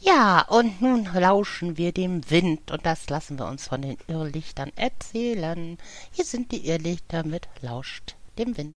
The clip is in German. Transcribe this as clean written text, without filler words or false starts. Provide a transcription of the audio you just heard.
Ja, und nun lauschen wir dem Wind und das lassen wir uns von den Irrlichtern erzählen. Hier sind die Irrlichter mit Lauscht dem Wind.